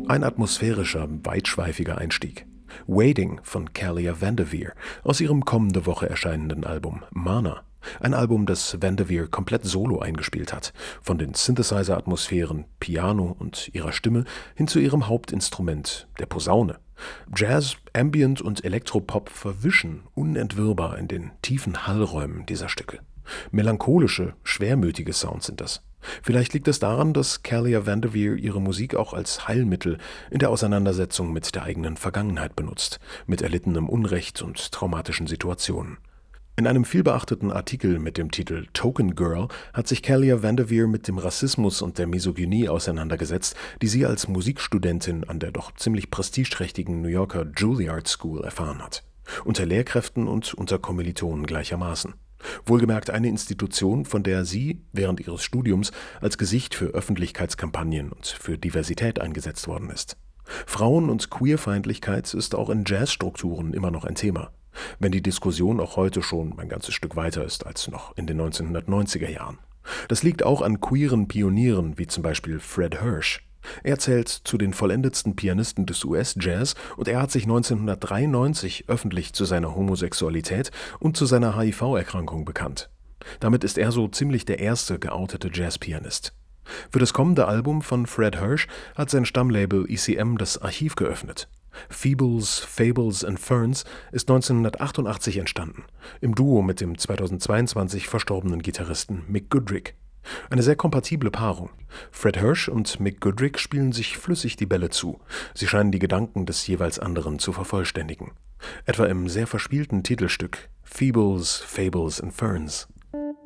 Ein atmosphärischer, weitschweifiger Einstieg. Waiting von Kalia Vanderveer aus ihrem kommende Woche erscheinenden Album Mana. Ein Album, das Vanderveer komplett solo eingespielt hat. Von den Synthesizer-Atmosphären, Piano und ihrer Stimme hin zu ihrem Hauptinstrument, der Posaune. Jazz, Ambient und Elektropop verwischen unentwirrbar in den tiefen Hallräumen dieser Stücke. Melancholische, schwermütige Sounds sind das. Vielleicht liegt es daran, dass Kalia Vanderveer ihre Musik auch als Heilmittel in der Auseinandersetzung mit der eigenen Vergangenheit benutzt, mit erlittenem Unrecht und traumatischen Situationen. In einem vielbeachteten Artikel mit dem Titel Token Girl hat sich Kalia Vanderveer mit dem Rassismus und der Misogynie auseinandergesetzt, die sie als Musikstudentin an der doch ziemlich prestigeträchtigen New Yorker Juilliard School erfahren hat. Unter Lehrkräften und unter Kommilitonen gleichermaßen. Wohlgemerkt eine Institution, von der sie während ihres Studiums als Gesicht für Öffentlichkeitskampagnen und für Diversität eingesetzt worden ist. Frauen- und Queerfeindlichkeit ist auch in Jazzstrukturen immer noch ein Thema, wenn die Diskussion auch heute schon ein ganzes Stück weiter ist als noch in den 1990er Jahren. Das liegt auch an queeren Pionieren wie zum Beispiel Fred Hirsch. Er zählt zu den vollendetsten Pianisten des US-Jazz und er hat sich 1993 öffentlich zu seiner Homosexualität und zu seiner HIV-Erkrankung bekannt. Damit ist er so ziemlich der erste geoutete Jazzpianist. Für das kommende Album von Fred Hirsch hat sein Stammlabel ECM das Archiv geöffnet. Feebles, Fables and Ferns ist 1988 entstanden, im Duo mit dem 2022 verstorbenen Gitarristen Mick Goodrick. Eine sehr kompatible Paarung. Fred Hirsch und Mick Goodrick spielen sich flüssig die Bälle zu. Sie scheinen die Gedanken des jeweils anderen zu vervollständigen. Etwa im sehr verspielten Titelstück Feebles, Fables and Ferns.